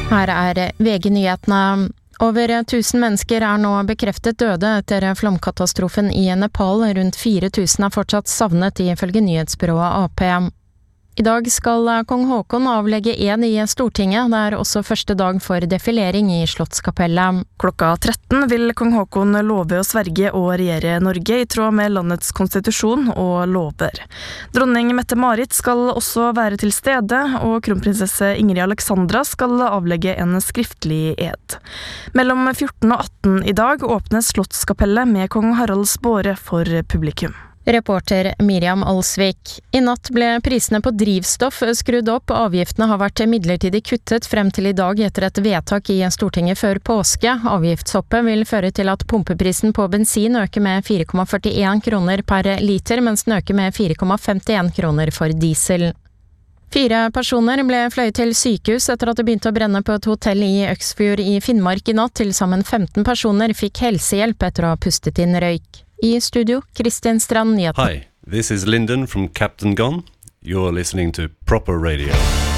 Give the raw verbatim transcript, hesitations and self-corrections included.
Her er V G-nyhetene. Over tusen mennesker er nå bekreftet døde etter flomkatastrofen i Nepal. Rundt fire tusen er fortsatt savnet ifølge nyhetsbyrået A P. I dag skal kong Haakon avlegge ed i Stortinget. Det er også første dag for defilering i Slottskapellet. Klokka tretten vil kong Haakon love å sverge og regjere Norge i tråd med landets konstitusjon og lover. Dronning Mette-Marit skal også være til stede, og kronprinsesse Ingrid Alexandra skal avlegge en skriftlig ed. Mellom fjorten og atten i dag åpnes Slottskapellet med kong Haralds båre for publikum. Reporter Miriam Alsvik. I natt ble prisene på drivstoff skrudd opp. Avgiftene har vært midlertidig kuttet frem til i dag etter et vedtak i Stortinget før påske. Avgiftshoppet vil føre til at pumpeprisen på bensin øker med fire komma førtien kroner per liter, mens den øker med fire komma femtien kroner for diesel. Fire personer ble fløyet til sykehus etter at det begynte å brenne på et hotell i Øksfjord i Finnmark i natt. Til sammen femten personer fikk helsehjelp etter å ha pustet inn røyk. I studio, Kristian Strand, nyheter. Hi, this is Lyndon from Captain Gone. You're listening to Proper Radio.